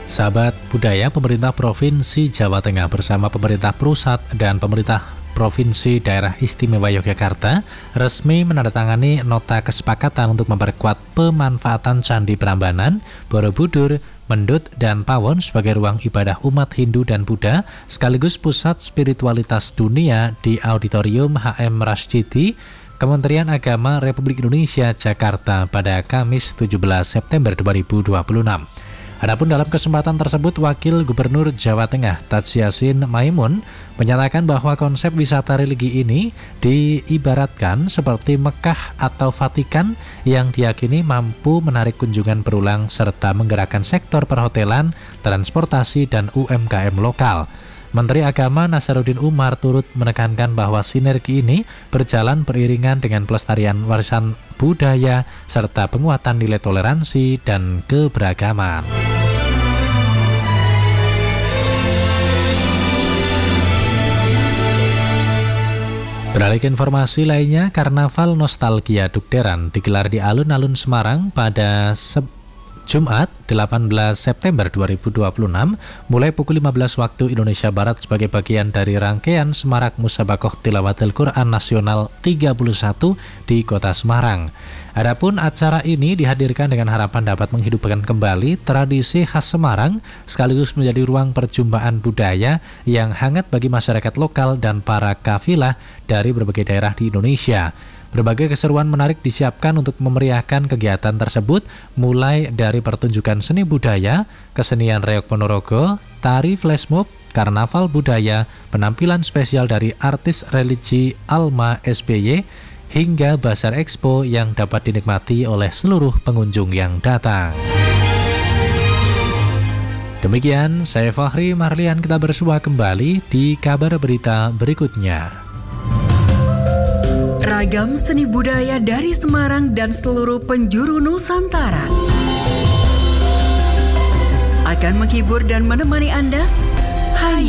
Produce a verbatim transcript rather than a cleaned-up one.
Sahabat budaya, pemerintah Provinsi Jawa Tengah bersama pemerintah pusat dan pemerintah Provinsi Daerah Istimewa Yogyakarta resmi menandatangani nota kesepakatan untuk memperkuat pemanfaatan Candi Prambanan, Borobudur, Mendut, dan Pawon sebagai ruang ibadah umat Hindu dan Buddha sekaligus pusat spiritualitas dunia di Auditorium H M Rashidi, Kementerian Agama Republik Indonesia, Jakarta pada Kamis tujuh belas September dua ribu dua puluh enam. Adapun dalam kesempatan tersebut, Wakil Gubernur Jawa Tengah Taj Yassin Maimun menyatakan bahwa konsep wisata religi ini diibaratkan seperti Mekah atau Vatikan yang diyakini mampu menarik kunjungan berulang serta menggerakkan sektor perhotelan, transportasi, dan U M K M lokal. Menteri Agama Nasaruddin Umar turut menekankan bahwa sinergi ini berjalan beriringan dengan pelestarian warisan budaya serta penguatan nilai toleransi dan keberagaman. Beralih ke informasi lainnya, Karnaval Nostalgia Dukderan digelar di alun-alun Semarang pada Jumat delapan belas September dua ribu dua puluh enam mulai pukul lima belas waktu Indonesia Barat sebagai bagian dari rangkaian Semarak Musabakoh Tilawatil Quran Nasional tiga puluh satu di Kota Semarang. Adapun acara ini dihadirkan dengan harapan dapat menghidupkan kembali tradisi khas Semarang sekaligus menjadi ruang perjumpaan budaya yang hangat bagi masyarakat lokal dan para kafilah dari berbagai daerah di Indonesia. Berbagai keseruan menarik disiapkan untuk memeriahkan kegiatan tersebut, mulai dari pertunjukan seni budaya, kesenian reok Ponorogo, tari flash mob, karnaval budaya, penampilan spesial dari artis religi Alma S B Y, hingga Bazar Expo yang dapat dinikmati oleh seluruh pengunjung yang datang. Demikian, saya Fahri Marlian, kita bersua kembali di kabar berita berikutnya. Ragam seni budaya dari Semarang dan seluruh penjuru Nusantara akan menghibur dan menemani Anda hanya